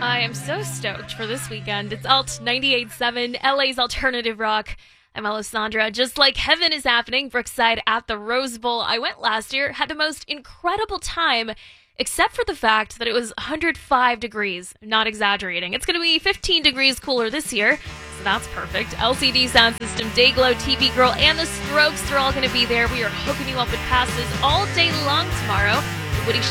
I am so stoked for this weekend. It's Alt 98.7, LA's alternative rock. I'm Alessandra. Just like heaven is happening, Brookside at the Rose Bowl. I went last year, had the most incredible time, except for the fact that it was 105 degrees. Not exaggerating. It's going to be 15 degrees cooler this year, so that's perfect. LCD Sound System, Dayglow, TV Girl, and The Strokes are all going to be there. We are hooking you up with passes all day long tomorrow. The Woody